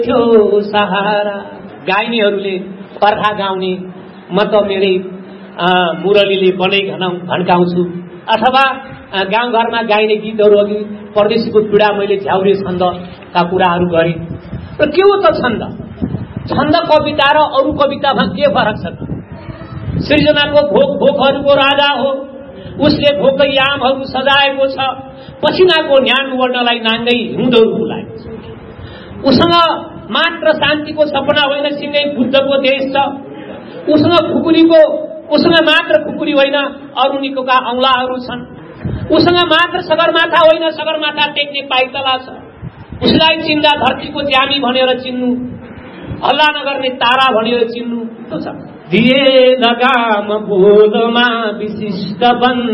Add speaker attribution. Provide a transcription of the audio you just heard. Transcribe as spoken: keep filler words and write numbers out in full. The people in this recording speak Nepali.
Speaker 1: थियो सहारा। गाइनेहरूले पर्खा गाउने म त मेरै मुरलीले बनै भड्काउँछु, अथवा गाउँघरमा गाइने गीतहरू अघि परदेशीको पीडा मैले झ्याउरे छन्दका कुराहरू गरेँ। र के हो त छन्द? छन्द कविता र अरू कवितामा के फरक छ त? सृजनाको भोक भोकहरूको राजा हो, उसले भोक यामहरू सजाएको छ, पसिनाको न्यान वर्णलाई नाङ्गै हिउँदहरू फुलाएको छ। उसँग मात्र शान्तिको सपना होइन, सिँगै बुद्धको देश छ। उसँग खुकुरीको उसँग मात्र खुकुरी होइन, अरुणिकोका औँलाहरू छन्। उसँग मात्र सगरमाथा होइन, सगरमाथा टेक्ने पाइतला छ। उसलाई चिन्दा धरतीको ज्यामी भनेर चिन्नु, हल्ला नगर्ने तारा भनेर चिन्नु त छ। दिए लगाम बोलमा विशिष्ट बन